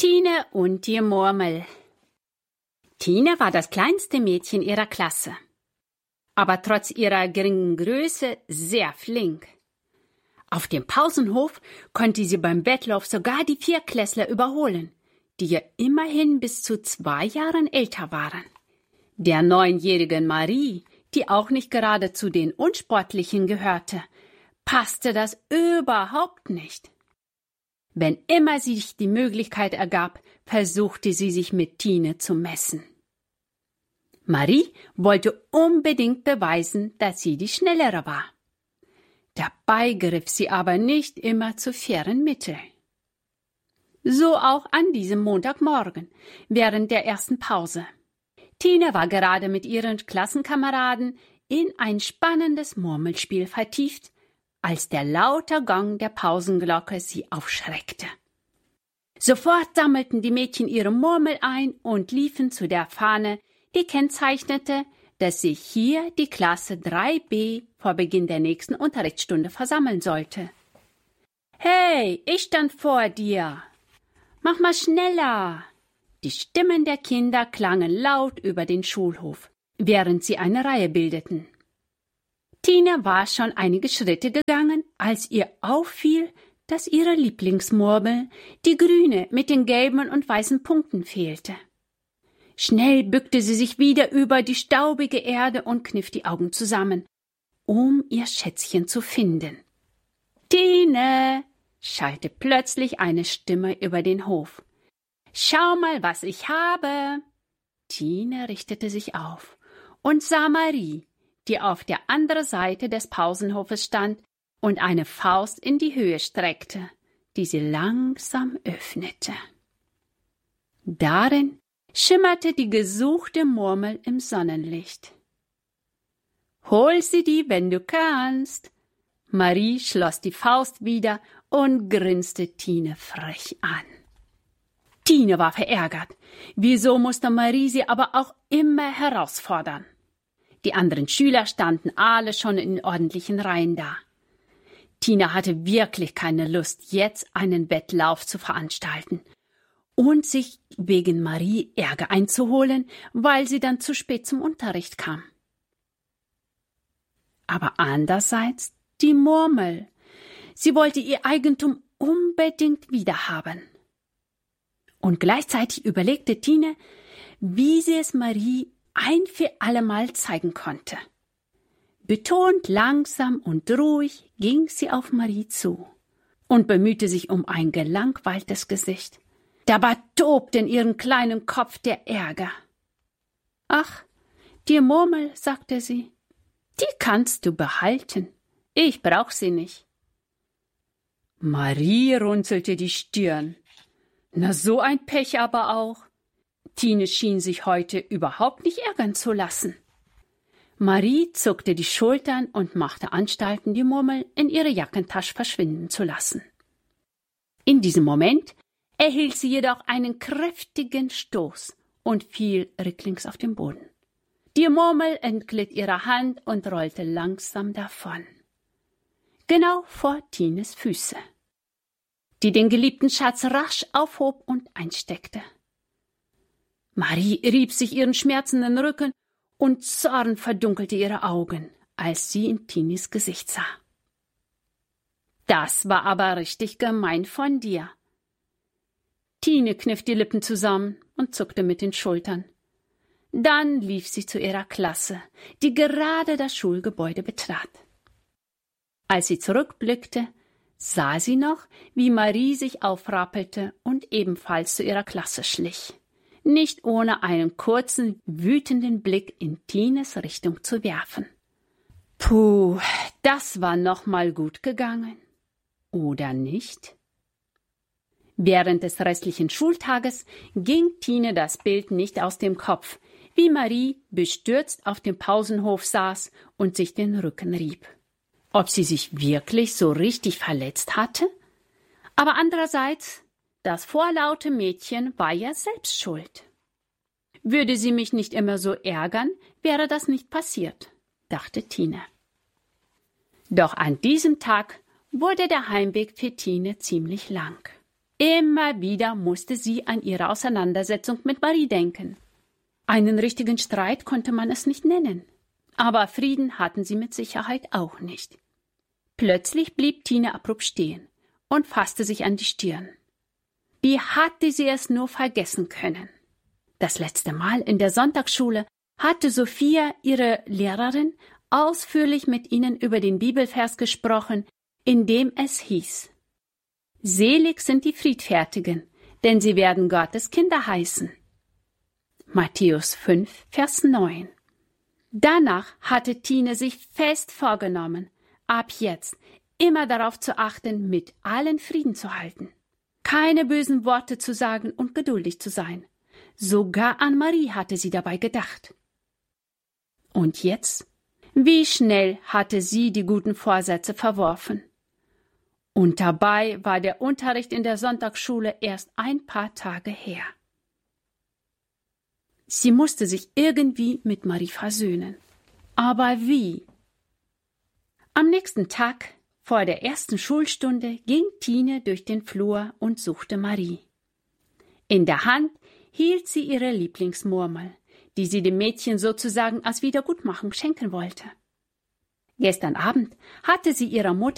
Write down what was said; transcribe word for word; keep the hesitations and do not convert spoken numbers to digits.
Tine und die Murmel. Tine war das kleinste Mädchen ihrer Klasse, aber trotz ihrer geringen Größe sehr flink. Auf dem Pausenhof konnte sie beim Wettlauf sogar die Viertklässler überholen, die ja immerhin bis zu zwei Jahren älter waren. Der neunjährigen Marie, die auch nicht gerade zu den Unsportlichen gehörte, passte das überhaupt nicht. Wenn immer sich die Möglichkeit ergab, versuchte sie sich mit Tine zu messen. Marie wollte unbedingt beweisen, dass sie die Schnellere war. Dabei griff sie aber nicht immer zu fairen Mitteln. So auch an diesem Montagmorgen, während der ersten Pause. Tine war gerade mit ihren Klassenkameraden in ein spannendes Murmelspiel vertieft, als der laute Gong der Pausenglocke sie aufschreckte. Sofort sammelten die Mädchen ihre Murmel ein und liefen zu der Fahne, die kennzeichnete, dass sich hier die Klasse drei b vor Beginn der nächsten Unterrichtsstunde versammeln sollte. »Hey, ich stand vor dir! Mach mal schneller!« Die Stimmen der Kinder klangen laut über den Schulhof, während sie eine Reihe bildeten. Tine war schon einige Schritte gegangen, als ihr auffiel, dass ihre Lieblingsmurmel, die grüne mit den gelben und weißen Punkten, fehlte. Schnell bückte sie sich wieder über die staubige Erde und kniff die Augen zusammen, um ihr Schätzchen zu finden. »Tine«, schallte plötzlich eine Stimme über den Hof. »Schau mal, was ich habe!« Tine richtete sich auf und sah Marie, die auf der anderen Seite des Pausenhofes stand und eine Faust in die Höhe streckte, die sie langsam öffnete. Darin schimmerte die gesuchte Murmel im Sonnenlicht. »Hol sie dir, wenn du kannst!« Marie schloss die Faust wieder und grinste Tine frech an. Tine war verärgert. Wieso musste Marie sie aber auch immer herausfordern? Die anderen Schüler standen alle schon in ordentlichen Reihen da. Tine hatte wirklich keine Lust, jetzt einen Wettlauf zu veranstalten und sich wegen Marie Ärger einzuholen, weil sie dann zu spät zum Unterricht kam. Aber andererseits die Murmel. Sie wollte ihr Eigentum unbedingt wiederhaben. Und gleichzeitig überlegte Tine, wie sie es Marie ein für allemal zeigen konnte. Betont langsam und ruhig ging sie auf Marie zu und bemühte sich um ein gelangweiltes Gesicht. Dabei tobte in ihrem kleinen Kopf der Ärger. »Ach, die Murmel«, sagte sie, »die kannst du behalten. Ich brauch sie nicht.« Marie runzelte die Stirn. Na, so ein Pech aber auch. Tine schien sich heute überhaupt nicht ärgern zu lassen. Marie zuckte die Schultern und machte Anstalten, die Murmel in ihre Jackentasche verschwinden zu lassen. In diesem Moment erhielt sie jedoch einen kräftigen Stoß und fiel rücklings auf den Boden. Die Murmel entglitt ihrer Hand und rollte langsam davon. Genau vor Tines Füße, die den geliebten Schatz rasch aufhob und einsteckte. Marie rieb sich ihren schmerzenden Rücken und Zorn verdunkelte ihre Augen, als sie in Tines Gesicht sah. »Das war aber richtig gemein von dir.« Tine kniff die Lippen zusammen und zuckte mit den Schultern. Dann lief sie zu ihrer Klasse, die gerade das Schulgebäude betrat. Als sie zurückblickte, sah sie noch, wie Marie sich aufrappelte und ebenfalls zu ihrer Klasse schlich, nicht ohne einen kurzen, wütenden Blick in Tines Richtung zu werfen. Puh, das war noch mal gut gegangen. Oder nicht? Während des restlichen Schultages ging Tine das Bild nicht aus dem Kopf, wie Marie bestürzt auf dem Pausenhof saß und sich den Rücken rieb. Ob sie sich wirklich so richtig verletzt hatte? Aber andererseits, das vorlaute Mädchen war ja selbst schuld. Würde sie mich nicht immer so ärgern, wäre das nicht passiert, dachte Tine. Doch an diesem Tag wurde der Heimweg für Tine ziemlich lang. Immer wieder musste sie an ihre Auseinandersetzung mit Marie denken. Einen richtigen Streit konnte man es nicht nennen. Aber Frieden hatten sie mit Sicherheit auch nicht. Plötzlich blieb Tine abrupt stehen und fasste sich an die Stirn. Wie hatte sie es nur vergessen können? Das letzte Mal in der Sonntagsschule hatte Sophia, ihre Lehrerin, ausführlich mit ihnen über den Bibelvers gesprochen, in dem es hieß: Selig sind die Friedfertigen, denn sie werden Gottes Kinder heißen. Matthäus fünf, Vers neun. Danach hatte Tine sich fest vorgenommen, ab jetzt immer darauf zu achten, mit allen Frieden zu halten, keine bösen Worte zu sagen und geduldig zu sein. Sogar an Marie hatte sie dabei gedacht. Und jetzt? Wie schnell hatte sie die guten Vorsätze verworfen? Und dabei war der Unterricht in der Sonntagsschule erst ein paar Tage her. Sie musste sich irgendwie mit Marie versöhnen. Aber wie? Am nächsten Tag, vor der ersten Schulstunde, ging Tine durch den Flur und suchte Marie. In der Hand hielt sie ihre Lieblingsmurmel, die sie dem Mädchen sozusagen als Wiedergutmachung schenken wollte. Gestern Abend hatte sie ihrer Mutter